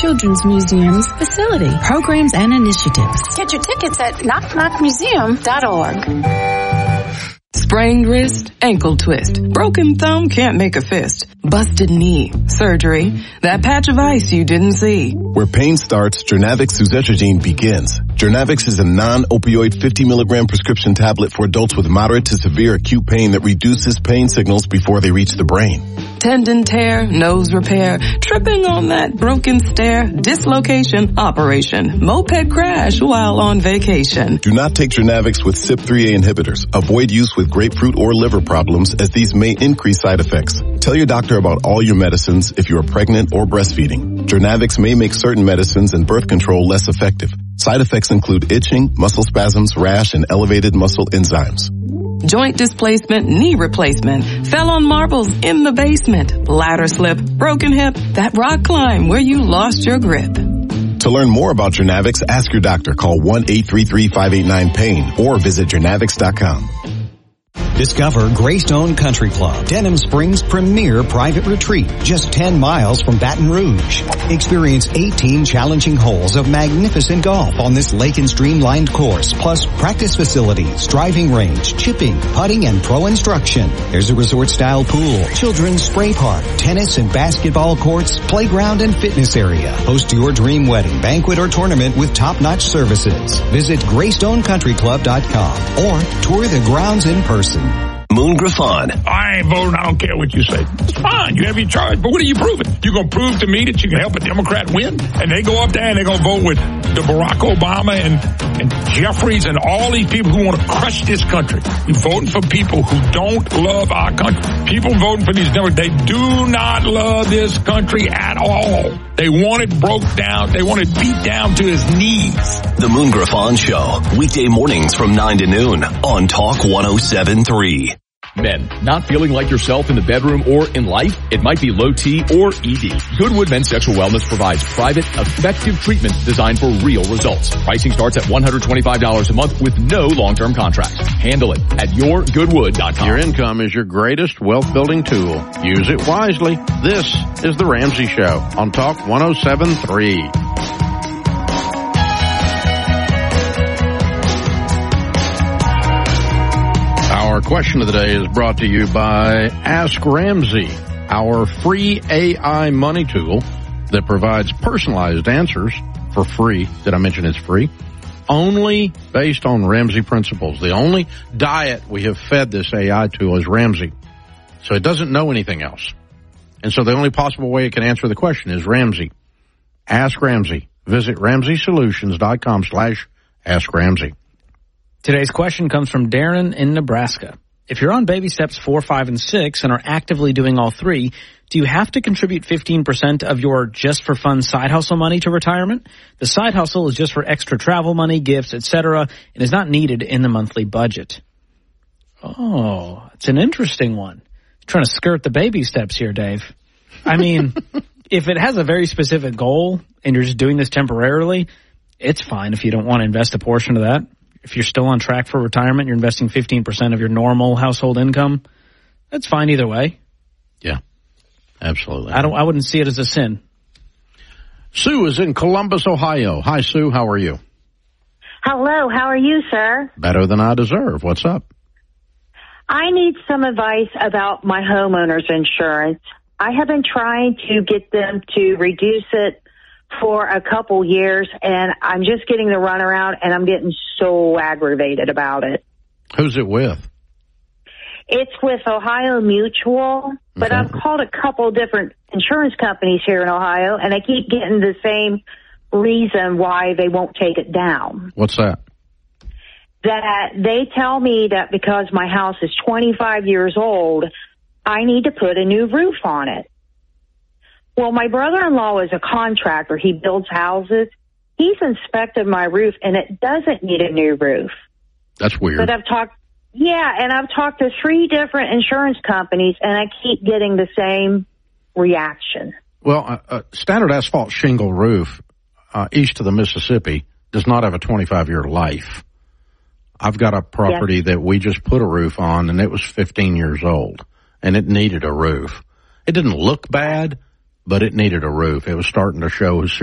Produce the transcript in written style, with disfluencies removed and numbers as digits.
Children's Museum's facility, programs, and initiatives. Get your tickets at knockknockmuseum.org. Sprained wrist, ankle twist, broken thumb, can't make a fist, busted knee, surgery, that patch of ice you didn't see. Where pain starts, Jernavix suzetrigine begins. Jernavix is a non-opioid 50 milligram prescription tablet for adults with moderate to severe acute pain that reduces pain signals before they reach the brain. Tendon tear, nose repair, tripping on that broken stair, dislocation, operation, moped crash while on vacation. Do not take Jernavix with CYP3A inhibitors. Avoid use with grapefruit or liver problems, as these may increase side effects. Tell your doctor about all your medicines if you are pregnant or breastfeeding. Jernavix may make certain medicines and birth control less effective. Side effects include itching, muscle spasms, rash, and elevated muscle enzymes. Joint displacement, knee replacement, fell on marbles in the basement, ladder slip, broken hip, that rock climb where you lost your grip. To learn more about Jernavix, ask your doctor. Call 1-833-589-PAIN or visit Jernavix.com. Discover Greystone Country Club, Denham Springs' premier private retreat, just 10 miles from Baton Rouge. Experience 18 challenging holes of magnificent golf on this lake and streamlined course, plus practice facilities, driving range, chipping, putting, and pro instruction. There's a resort-style pool, children's spray park, tennis and basketball courts, playground and fitness area. Host your dream wedding, banquet, or tournament with top-notch services. Visit GreystonecountryClub.com or tour the grounds in person. Moon Griffon. I ain't voting. I don't care what you say. It's fine. You have your charge. But what are you proving? You're going to prove to me that you can help a Democrat win? And they go up there and they're going to vote with the Barack Obama and Jeffries and all these people who want to crush this country. You're voting for people who don't love our country. People voting for these Democrats, they do not love this country at all. They want it broke down. They want it beat down to his knees. The Moon Griffon Show. Weekday mornings from 9 to noon on Talk 107.3. Men, not feeling like yourself in the bedroom or in life? It might be low T or ED. Goodwood Men's Sexual Wellness provides private, effective treatment designed for real results. Pricing starts at $125 a month with no long-term contracts. Handle it at yourgoodwood.com. Your income is your greatest wealth-building tool. Use it wisely. This is The Ramsey Show on Talk 107.3. Our question of the day is brought to you by Ask Ramsey, our free AI money tool that provides personalized answers for free. Did I mention it's free? Only based on Ramsey principles. The only diet we have fed this AI tool is Ramsey. So it doesn't know anything else. And so the only possible way it can answer the question is Ramsey. Ask Ramsey. Visit RamseySolutions.com/Ask Ramsey. Today's question comes from Darren in Nebraska. If you're on baby steps 4, 5, and 6 and are actively doing all 3, do you have to contribute 15% of your just for fun side hustle money to retirement? The side hustle is just for extra travel money, gifts, etc., and is not needed in the monthly budget. Oh, it's an interesting one. Trying to skirt the baby steps here, Dave. I mean, if it has a very specific goal and you're just doing this temporarily, it's fine if you don't want to invest a portion of that. If you're still on track for retirement, you're investing 15% of your normal household income. That's fine either way. Yeah, absolutely. I wouldn't see it as a sin. Sue is in Columbus, Ohio. Hi, Sue. How are you? Hello. How are you, sir? Better than I deserve. What's up? I need some advice about my homeowner's insurance. I have been trying to get them to reduce it for a couple years, and I'm just getting the runaround, and I'm getting so aggravated about it. Who's it with? It's with Ohio Mutual, but Okay. I've called a couple different insurance companies here in Ohio, and I keep getting the same reason why they won't take it down. What's that? That they tell me that because my house is 25 years old, I need to put a new roof on it. Well, my brother-in-law is a contractor. He builds houses. He's inspected my roof, and it doesn't need a new roof. That's weird. But I've talked to 3 different insurance companies, and I keep getting the same reaction. Well, standard asphalt shingle roof east of the Mississippi does not have a 25-year life. I've got a property that we just put a roof on, and it was 15 years old, and it needed a roof. It didn't look bad, but it needed a roof. It was starting to show